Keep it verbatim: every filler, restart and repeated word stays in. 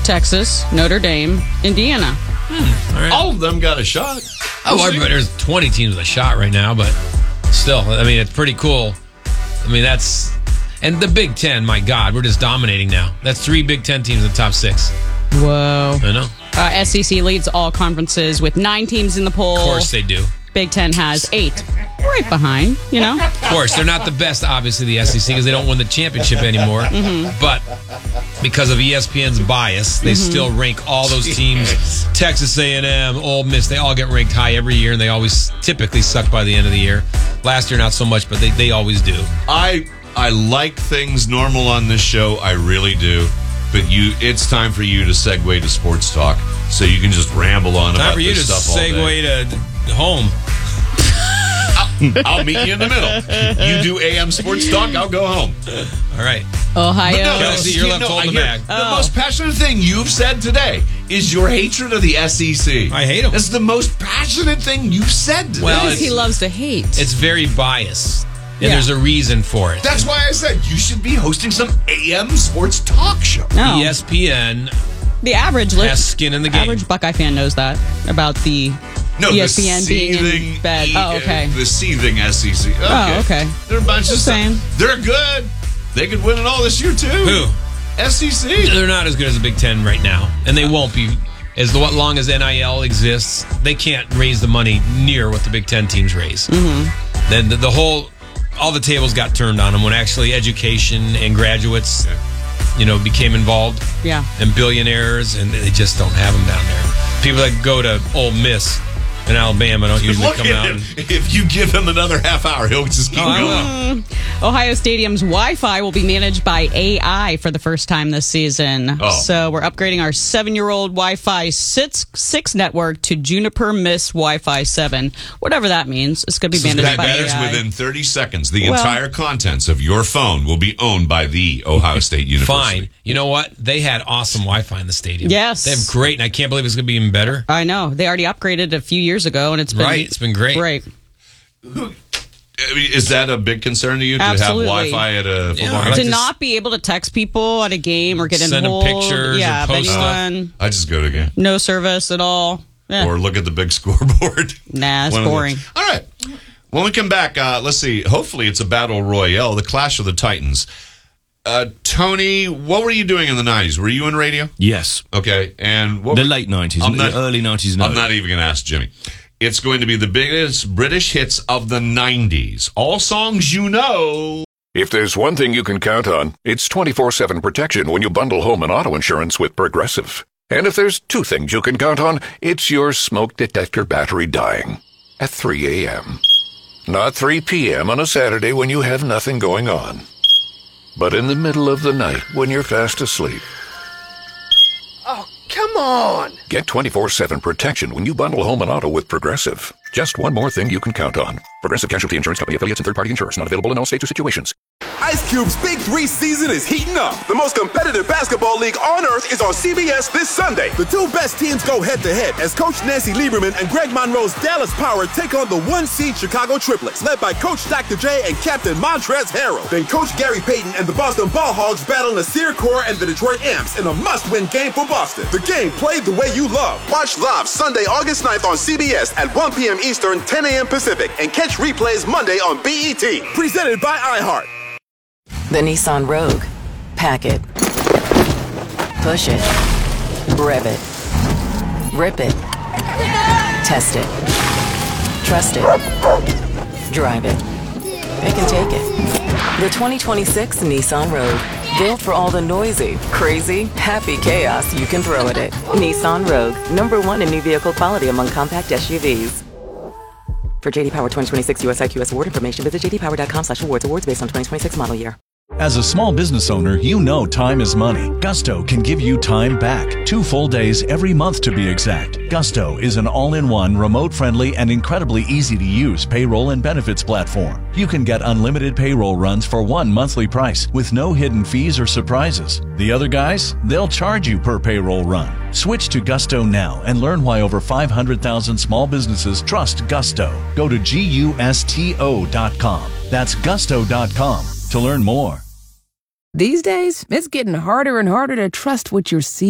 Texas, Notre Dame, Indiana. Hmm, all, right. all of them got a shot. Oh, we'll there's twenty teams with a shot right now, but still, I mean, it's pretty cool. I mean, that's... And the Big Ten, my God, we're just dominating now. That's three Big Ten teams in the top six. Whoa. I know. Uh, S E C leads all conferences with nine teams in the poll. Of course they do. Big Ten has eight. Right behind, you know? Of course, they're not the best, obviously, the S E C, because they don't win the championship anymore. Mm-hmm. But because of E S P N's bias, they mm-hmm. still rank all those teams. Texas A and M, Ole Miss, they all get ranked high every year, and they always typically suck by the end of the year. Last year, not so much, but they, they always do. I I like things normal on this show. I really do. But you, it's time for you to segue to sports talk, so you can just ramble on time about for you this to stuff all day. Segue to home. I'll meet you in the middle. You do A M sports talk, I'll go home. All right. Ohio. But no, Kelsey, you're left no, holding the hear, bag. The oh. most passionate thing you've said today is your hatred of the S E C. I hate them. That's the most passionate thing you've said today. Well, because he loves to hate. It's very biased, and yeah. there's a reason for it. That's why I said you should be hosting some A M sports talk show. No. E S P N the average li- has skin in the game. Average Buckeye fan knows that about the No, E S P N the being seething in bed. E- Oh, okay. The seething S E C. Okay. Oh, okay. They're a bunch Just of saying. stuff. They're good. They could win it all this year, too. Who? S E C. They're not as good as the Big Ten right now, and they won't be as long as N I L exists. They can't raise the money near what the Big Ten teams raise. Mm-hmm. Then the, the whole, all the tables got turned on them when actually education and graduates, you know, became involved. Yeah. And billionaires, and they just don't have them down there. People that go to Ole Miss in Alabama don't usually Look come at out. him. And, If you give him another half hour, he'll just keep Oh, I going. Mm. Ohio Stadium's Wi-Fi will be managed by A I for the first time this season. Oh. So we're upgrading our seven-year-old Wi-Fi six, six network to Juniper Mist Wi-Fi seven. Whatever that means. It's going to be So managed that by means A I. within thirty seconds, the Well- entire contents of your phone will be owned by the Ohio State University. Fine. You know what? They had awesome Wi-Fi in the stadium. Yes. They have great, and I can't believe it's going to be even better. I know. They already upgraded a few years ago, and it's been Right. It's been great. Great. I mean, is that a big concern to you to Absolutely. have Wi-Fi at a football Yeah, I game? like to to not be able to text people at a game or get Send them involved. pictures or yeah, of post stuff. anyone. I just go to a game. No service at all. Yeah. Or look at the big scoreboard. Nah, it's One of the- boring. All right. When we come back, uh, let's see. Hopefully it's a battle royale, the Clash of the Titans. Uh, Tony, what were you doing in the nineties? Were you in radio? Yes. Okay. And what The were- late nineties, I'm not- the early nineties, no. I'm not even going to ask Jimmy. It's going to be the biggest British hits of the nineties. All songs you know. If there's one thing you can count on, it's twenty-four seven protection when you bundle home and auto insurance with Progressive. And if there's two things you can count on, it's your smoke detector battery dying at three a.m. Not three p.m. on a Saturday when you have nothing going on, but in the middle of the night when you're fast asleep. Oh, come on! Get twenty-four seven protection when you bundle home and auto with Progressive. Just one more thing you can count on. Progressive Casualty Insurance Company affiliates and third-party insurers. Not available in all states or situations. Ice Cube's Big Three season is heating up. The most competitive basketball league on earth is on C B S this Sunday. The two best teams go head-to-head as Coach Nancy Lieberman and Greg Monroe's Dallas Power take on the one-seed Chicago Triplets, led by Coach Doctor J and Captain Montrezl Harrell. Then Coach Gary Payton and the Boston Ball Hogs battle Nasir Kaur and the Detroit Amps in a must-win game for Boston. The game played the way you love. Watch live Sunday, August ninth on C B S at one p.m. Eastern, ten a.m. Pacific, and catch replays Monday on B E T. Presented by iHeart. The Nissan Rogue. Pack it. Push it. Rev it. Rip it. Test it. Trust it. Drive it. It can take it. The twenty twenty-six Nissan Rogue. Built for all the noisy, crazy, happy chaos you can throw at it. Nissan Rogue. Number one in new vehicle quality among compact S U Vs. For J D Power twenty twenty-six U S I Q S award information, visit j d power dot com slash awards. Awards based on twenty twenty-six model year. As a small business owner, you know time is money. Gusto can give you time back. Two full days every month to be exact. Gusto is an all-in-one, remote-friendly, and incredibly easy-to-use payroll and benefits platform. You can get unlimited payroll runs for one monthly price with no hidden fees or surprises. The other guys, they'll charge you per payroll run. Switch to Gusto now and learn why over five hundred thousand small businesses trust Gusto. Go to gusto dot com. That's gusto dot com to learn more. These days, it's getting harder and harder to trust what you're seeing.